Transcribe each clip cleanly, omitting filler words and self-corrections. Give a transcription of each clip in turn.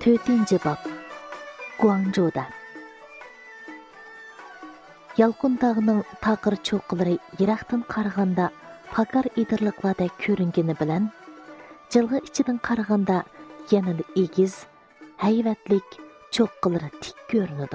4-ci bab. Guangzhouda. Yalqın dağının taqır çoqları yiraqdan qaraganda pakar idirliqlardek ko'ringani bilan, jilg'i ichidan qaraganda yanada egiz, hayvatlik cho'qqilari tik ko'rinadi.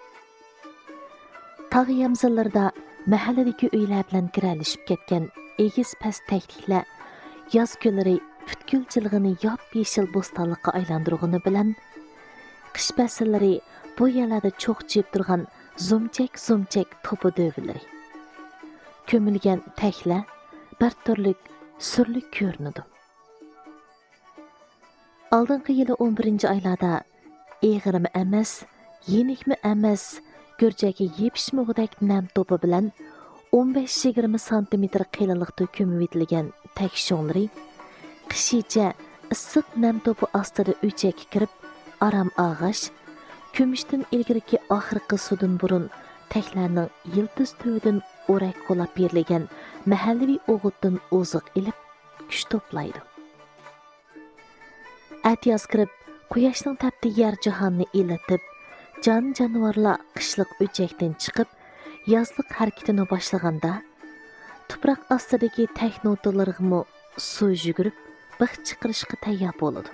Tog' yamzillarida mahalladagi uylar bilan kiralishib ketgan egiz pastakliklar yoz kunlari butkul jilg'ini yop-yeshil bo'stonliqqa aylantirgani bilan, qish fasllari bu yerlarda cho'qchib turgan zumchak to'pi dövülləri. Kömülgən təklə bir türlük sürlük görünüdü. Aldınqı yılı 11-ci aylarda eğirimi əməs, yenikmi əməs, görcəki yepişmüğudək nəm topu bilən 15-20 cm qiyinlikdə kömüb etilgən tək şonları, qışıca ıssıq nəm topu astıda öçək kirib, aram ağaç, kömüşdən ilgiriki axırqı sudun burun təklərinin yıldız tövüdün orak qolab berilgan mahalliy o'g'itdan oziq ilib kuch to'playdi. Atyoz kirib, quyoshning tapti yer jahonni elatib, jonivorlar qishliq o'chakdan chiqib, yozliq harakatini boshlaganda, tuproq ostidagi taknotolarga suv yugurib, bix chiqarishga tayyor bo'ladi.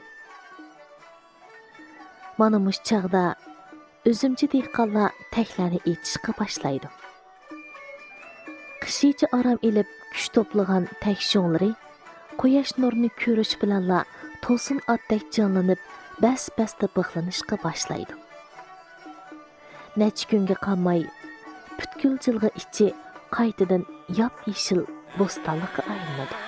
Mana mush chaqda o'zimchi dehqonlar taklarni etishga boshlaydi. Qishicha aram ilib kuch to'plagan tak sho'nlari quyosh nurini ko'rish bilanla to'sin otdek jonlanib, bas-basta bixlanishga boshlaydi. Necha kunga qolmay, butkul jilg'i ichi qaytadan yop-yeshil bo'stonlikqa aylanadi.